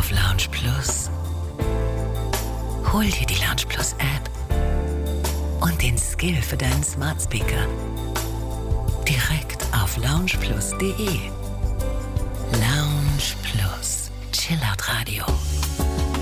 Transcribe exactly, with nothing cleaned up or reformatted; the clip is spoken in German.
auf Lounge Plus. Hol dir die Lounge Plus App und den Skill für deinen Smart Speaker direkt auf lounge plus punkt de.